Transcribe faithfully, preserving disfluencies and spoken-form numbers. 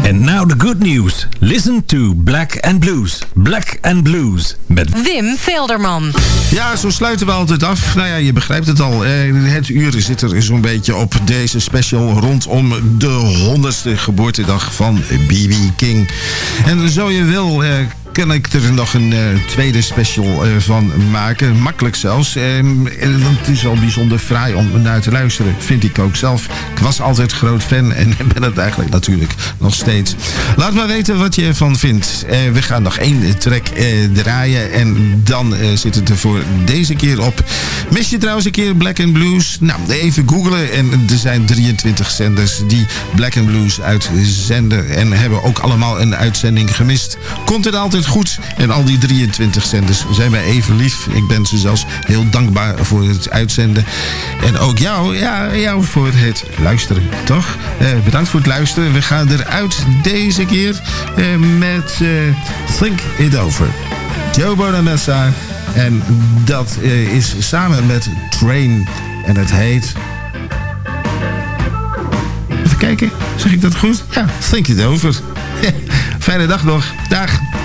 And now the good news. Listen to Black and Blues. Black and Blues met Wim Velderman. Ja, zo sluiten we altijd af. Nou ja, je begrijpt het al. Het uur zit er zo'n beetje op deze special rondom de honderdste geboortedag van B B King. En zo je wil... kan ik er nog een uh, tweede special uh, van maken. Makkelijk zelfs. Um, en het is al bijzonder fraai om naar te luisteren. Vind ik ook zelf. Ik was altijd groot fan en ben het eigenlijk natuurlijk nog steeds. Laat maar weten wat je ervan vindt. Uh, we gaan nog één track uh, draaien. En dan uh, zit het er voor deze keer op. Mis je trouwens een keer Black and Blues? Nou, even googlen. En er zijn drieëntwintig zenders die Black and Blues uitzenden. En hebben ook allemaal een uitzending gemist. Komt het altijd goed. En al die drieëntwintig zenders zijn mij even lief. Ik ben ze zelfs heel dankbaar voor het uitzenden. En ook jou, ja, jou voor het luisteren, toch? Uh, bedankt voor het luisteren. We gaan eruit deze keer uh, met uh, Think It Over. Joe Bonamassa. En dat uh, is samen met Train. En het heet... Even kijken, zeg ik dat goed? Ja, Think It Over. Fijne dag nog. Dag.